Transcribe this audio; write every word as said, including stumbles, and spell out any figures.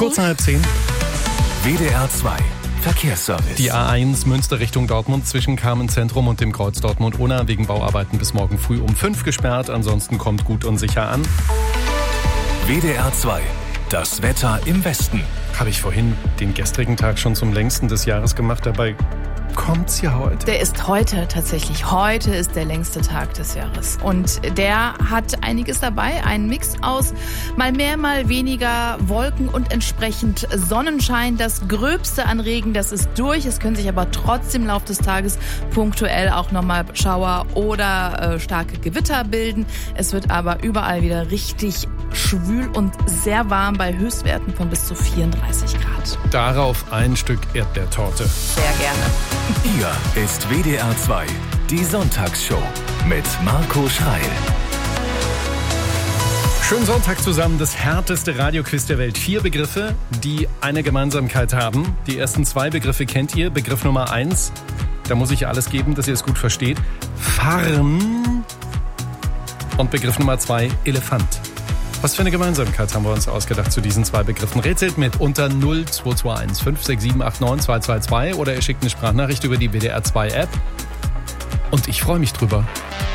Kurz nach halb zehn. W D R zwei Verkehrsservice. Die A eins Münster Richtung Dortmund zwischen Carmen-Zentrum und dem Kreuz Dortmund-Unna wegen Bauarbeiten bis morgen früh um fünf gesperrt. Ansonsten kommt gut und sicher an. W D R zwei, das Wetter im Westen. Habe ich vorhin den gestrigen Tag schon zum längsten des Jahres gemacht. Dabei kommt's ja heute. Der ist heute tatsächlich. Heute ist der längste Tag des Jahres. Und der hat einiges dabei. Ein Mix aus mal mehr, mal weniger Wolken und entsprechend Sonnenschein. Das Gröbste an Regen, das ist durch. Es können sich aber trotzdem im Laufe des Tages punktuell auch nochmal Schauer oder äh, starke Gewitter bilden. Es wird aber überall wieder richtig schwül und sehr warm bei Höchstwerten von bis zu vierunddreißig Grad. Darauf ein Stück Erdbeertorte. Sehr gerne. Hier ist W D R zwei, die Sonntagsshow mit Marco Schreil. Schönen Sonntag zusammen, das härteste Radioquiz der Welt. Vier Begriffe, die eine Gemeinsamkeit haben. Die ersten zwei Begriffe kennt ihr. Begriff Nummer eins, da muss ich alles geben, dass ihr es gut versteht. Farn. Und Begriff Nummer zwei, Elefant. Was für eine Gemeinsamkeit haben wir uns ausgedacht zu diesen zwei Begriffen? Rätselt mit unter null zwei zwei eins fünf sechs sieben acht neun zwei zwei zwei oder ihr schickt eine Sprachnachricht über die W D R zwei App. Und ich freue mich drüber.